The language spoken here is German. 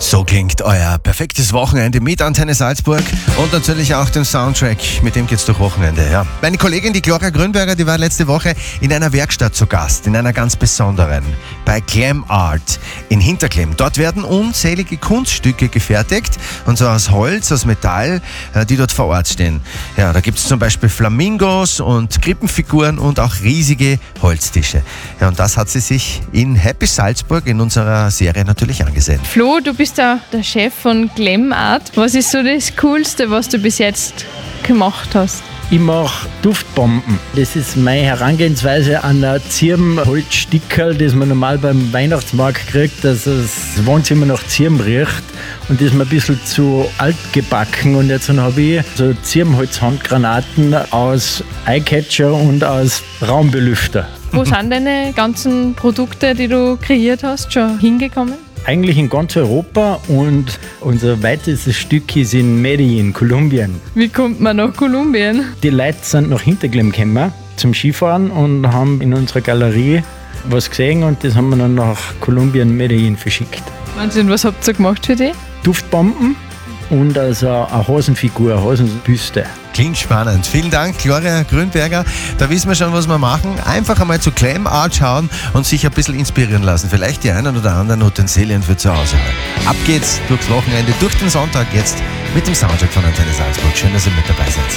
So klingt euer perfektes Wochenende mit Antenne Salzburg und natürlich auch den Soundtrack, mit dem geht's durch Wochenende. Ja. Meine Kollegin, die Gloria Grünberger, die war letzte Woche in einer Werkstatt zu Gast, in einer ganz besonderen, bei Glam Art in Hinterklemm. Dort werden unzählige Kunststücke gefertigt, und zwar aus Holz, aus Metall, die dort vor Ort stehen. Ja, da gibt's zum Beispiel Flamingos und Krippenfiguren und auch riesige Holztische. Ja, und das hat sie sich in Happy Salzburg in unserer Serie natürlich angesehen. Flo, du bist der Chef von Glam Art. Was ist so das Coolste, was du bis jetzt gemacht hast? Ich mache Duftbomben. Das ist meine Herangehensweise an ein Zirbenholzstickerl, das man normal beim Weihnachtsmarkt kriegt, dass das Wohnzimmer nach Zirben riecht. Und das ist mir ein bisschen zu alt gebacken. Und jetzt habe ich so Zirbenholz-Handgranaten aus Eyecatcher und aus Raumbelüfter. Wo sind deine ganzen Produkte, die du kreiert hast, schon hingekommen? Eigentlich in ganz Europa, und unser weitestes Stück ist in Medellin, Kolumbien. Wie kommt man nach Kolumbien? Die Leute sind nach Hinterklemm gekommen zum Skifahren und haben in unserer Galerie was gesehen, und das haben wir dann nach Kolumbien, Medellin verschickt. Wahnsinn, was habt ihr gemacht für die? Duftbomben und also eine Hasenfigur, eine Hasenbüste. Klingt spannend. Vielen Dank, Gloria Grünberger. Da wissen wir schon, was wir machen. Einfach einmal zu Glam Art schauen und sich ein bisschen inspirieren lassen. Vielleicht die einen oder anderen Utensilien für zu Hause haben. Ab geht's durchs Wochenende, durch den Sonntag jetzt mit dem Soundtrack von Antenne Salzburg. Schön, dass ihr mit dabei seid.